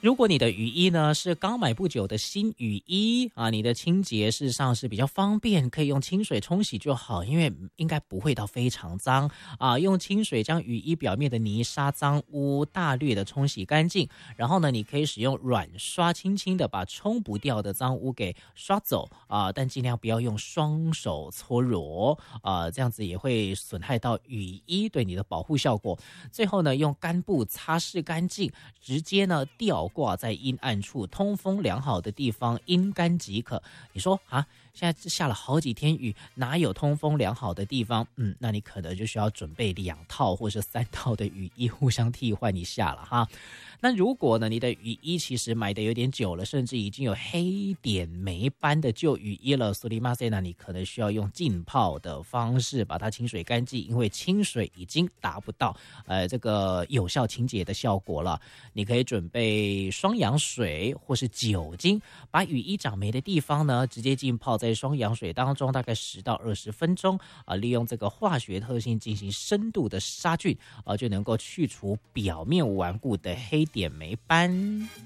如果你的雨衣呢是刚买不久的新雨衣啊，你的清洁事实上是比较方便，可以用清水冲洗就好，因为应该不会到非常脏啊。用清水将雨衣表面的泥沙脏污大略的冲洗干净，然后呢，你可以使用软刷轻轻的把冲不掉的脏污给刷走啊，但尽量不要用双手搓揉啊，这样子也会损害到雨衣对你的保护效果。最后呢，用干布擦拭干净，直接呢吊挂在阴暗处通风良好的地方，阴干即可。你说啊，现在下了好几天雨，哪有通风良好的地方？那你可能就需要准备2套或是3套的雨衣，互相替换一下了哈。那如果呢，你的雨衣其实买的有点久了，甚至已经有黑点霉斑的旧雨衣了，苏里马塞，那你可能需要用浸泡的方式把它清水干净，因为清水已经达不到这个有效清洁的效果了。你可以准备双氧水或是酒精，把雨衣长霉的地方呢直接浸泡在双氧水当中，大概10到20分钟啊，利用这个化学特性进行深度的杀菌啊，就能够去除表面顽固的黑点霉斑。